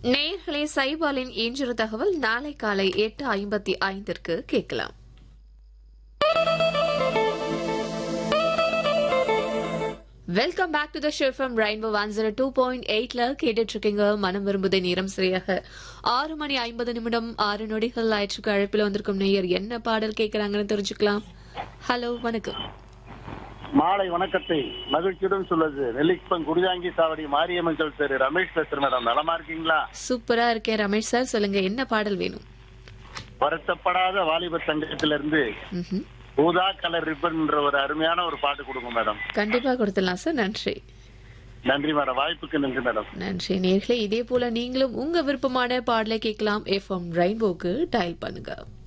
நேயர்களே, சைபாலின் இன்று தகவல் நாளை காலை 8:55 கேட்கலாம். Welcome back to the show from rainbow 102.8ல கேட்டுட்டு இருக்கீங்க. மனம் விரும்புதை நேரம் சரியாக 6:50 6 நொடிகள் ஆயிற்றுக்கு. அழைப்பில் வந்திருக்கும் நேயர் என்ன பாடல் கேட்கறாங்கன்னு தெரிஞ்சுக்கலாம். ஹலோ, வணக்கம். மாலை வணக்கத்தை மகிழ்ச்சியுடன் சொல்லுது நெல்லிக்குப்பம் குடிதாங்கி சாவடி மாரியம்மன் தெரு ரமேஷ் பேசுறேன் மேடம். நலமா இருக்கீங்களா? சூப்பரா இருக்கேன் ரமேஷ் சார். சொல்லுங்க, என்ன பாடல் வேணும்? வருத்தப்படாத வாலிப சங்கத்திலிருந்து ஊதா கலர் ரிப்பன்ன்ற ஒரு அருமையான ஒரு பாட்டு கொடுங்க மேடம். கண்டிப்பா கொடுத்துடலாம் சார். நன்றி. நன்றி மேடம், வாய்ப்புக்கு நன்றி மேடம். நன்றி நேர்களே. இதே போல நீங்களும் உங்க விருப்பமான பாடலை கேட்கலாம். எஃப்எம் ரெயின்போக்கு டயல் பண்ணுங்க.